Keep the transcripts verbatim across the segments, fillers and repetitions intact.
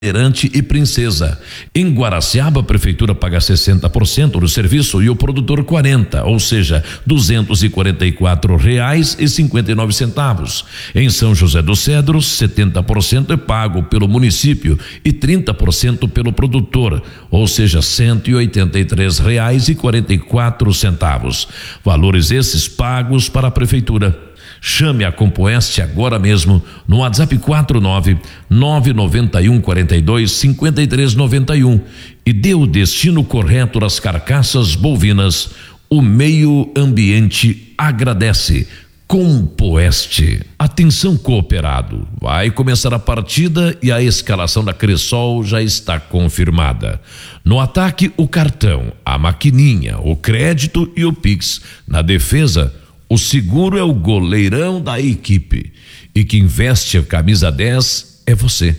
Bandeirante e Princesa. Em Guaraciaba, a prefeitura paga sessenta por cento do serviço e o produtor quarenta, ou seja, duzentos e quarenta e quatro reais e cinquenta e nove centavos. Em São José dos Cedros, setenta por cento é pago pelo município e trinta por cento pelo produtor, ou seja, cento e oitenta e três reais e quarenta e quatro centavos. Valores esses pagos para a prefeitura. Chame a Compoeste agora mesmo no WhatsApp quatro nove nove nove um quatro dois cinco três nove um e dê o destino correto das carcaças bovinas. O meio ambiente agradece. Compoeste. Atenção, cooperado. Vai começar a partida e a escalação da Cressol já está confirmada. No ataque, o cartão, a maquininha, o crédito e o Pix. Na defesa, o seguro é o goleirão da equipe. E quem veste a camisa dez é você.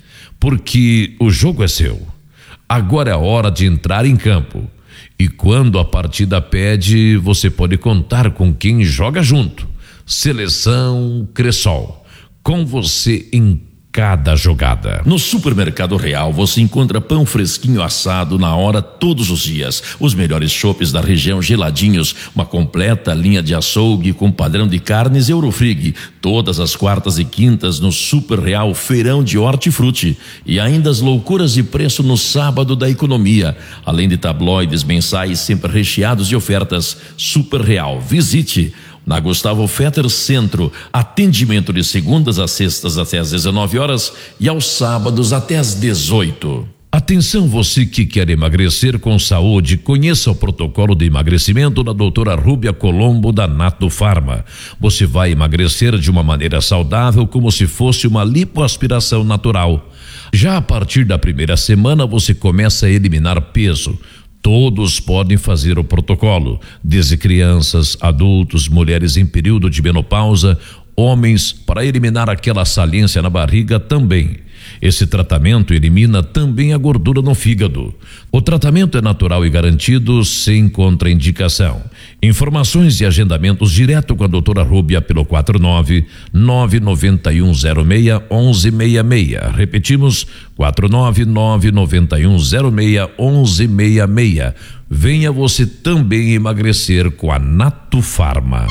Porque o jogo é seu. Agora é a hora de entrar em campo. E quando a partida pede, você pode contar com quem joga junto. Seleção Cressol. Com você em cada jogada. No Supermercado Real você encontra pão fresquinho assado na hora todos os dias, os melhores chopes da região geladinhos, uma completa linha de açougue com padrão de carnes Eurofrig, todas as quartas e quintas no Super Real Feirão de Hortifruti e ainda as loucuras de preço no sábado da economia, além de tabloides mensais sempre recheados de ofertas. Super Real, visite na Gustavo Fetter Centro, atendimento de segundas a sextas até às dezenove horas e aos sábados até às dezoito. Atenção, você que quer emagrecer com saúde, conheça o protocolo de emagrecimento da doutora Rúbia Colombo da Nato Farma. Você vai emagrecer de uma maneira saudável, como se fosse uma lipoaspiração natural. Já a partir da primeira semana você começa a eliminar peso. Todos podem fazer o protocolo, desde crianças, adultos, mulheres em período de menopausa, homens, para eliminar aquela saliência na barriga também. Esse tratamento elimina também a gordura no fígado. O tratamento é natural e garantido, sem contraindicação. Informações e agendamentos direto com a doutora Rúbia pelo quatro nove nove nove um zero seis um um seis seis. Repetimos, quatro nove nove nove um zero seis um um seis seis. Venha você também emagrecer com a Nato Farma.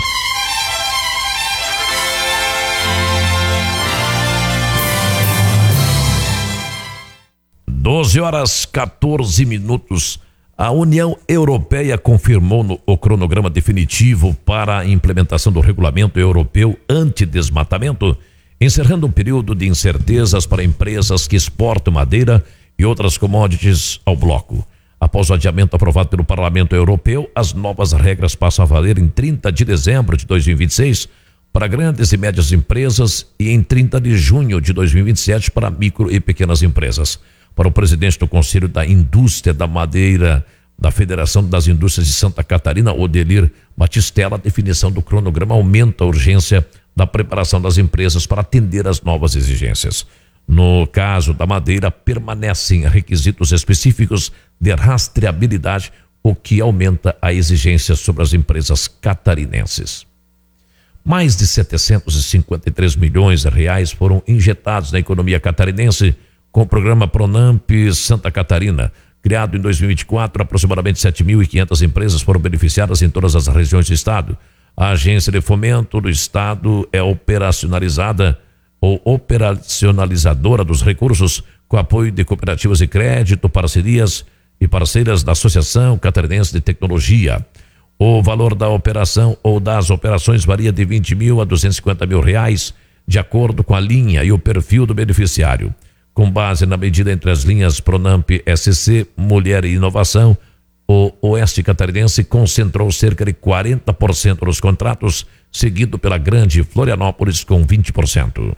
doze horas quatorze minutos. A União Europeia confirmou no, o cronograma definitivo para a implementação do regulamento europeu antidesmatamento, encerrando um período de incertezas para empresas que exportam madeira e outras commodities ao bloco. Após o adiamento aprovado pelo Parlamento Europeu, as novas regras passam a valer em trinta de dezembro de dois mil e vinte e seis para grandes e médias empresas e em trinta de junho de dois mil e vinte e sete para micro e pequenas empresas. Para o presidente do Conselho da Indústria da Madeira da Federação das Indústrias de Santa Catarina, Odelir Batistella, a definição do cronograma aumenta a urgência da preparação das empresas para atender às novas exigências. No caso da madeira, permanecem requisitos específicos de rastreabilidade, o que aumenta a exigência sobre as empresas catarinenses. Mais de setecentos e cinquenta e três milhões de reais foram injetados na economia catarinense com o programa Pronamp Santa Catarina. Criado em dois mil e vinte e quatro, aproximadamente sete mil e quinhentas empresas foram beneficiadas em todas as regiões do estado. A agência de fomento do estado é operacionalizada ou operacionalizadora dos recursos com apoio de cooperativas de crédito, parcerias e parceiras da Associação Catarinense de Tecnologia. O valor da operação ou das operações varia de vinte mil a duzentos e cinquenta mil reais, de acordo com a linha e o perfil do beneficiário. Com base na medida entre as linhas Pronamp S C, Mulher e Inovação, o Oeste Catarinense concentrou cerca de quarenta por cento dos contratos, seguido pela Grande Florianópolis com vinte por cento.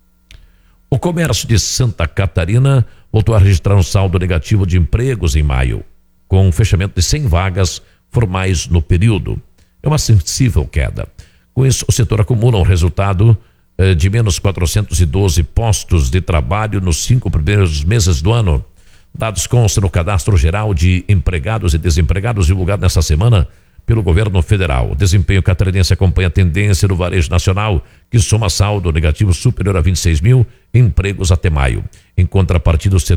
O comércio de Santa Catarina voltou a registrar um saldo negativo de empregos em maio, com um fechamento de cem vagas formais no período. É uma sensível queda. Com isso, o setor acumula um resultado de menos quatrocentos e doze postos de trabalho nos cinco primeiros meses do ano. Dados constam no Cadastro Geral de Empregados e Desempregados divulgado nesta semana pelo governo federal. O desempenho catarinense acompanha a tendência do varejo nacional, que soma saldo negativo superior a vinte e seis mil empregos até maio. Em contrapartida, o